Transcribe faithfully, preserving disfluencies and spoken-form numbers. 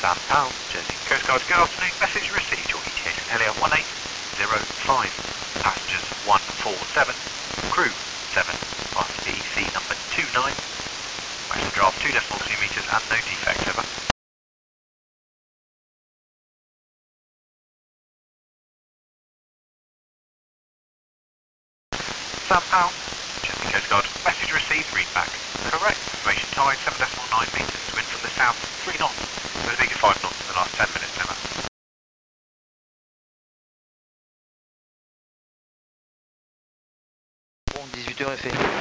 Sam Powell, Jersey Coast Guard, good afternoon. Message received, your E T A from Helium one eight zero five. Passengers one four seven, crew seven, R T C number two nine. Maximum draft two decimal two metres and no defects, over. Sam Powell, Jersey Coast Guard, message received, read back. Correct, information tide seven decimal nine metres, wind from the south three knots. There's a big five knots in the last ten minutes, over. Bon, dix-huit heures effet.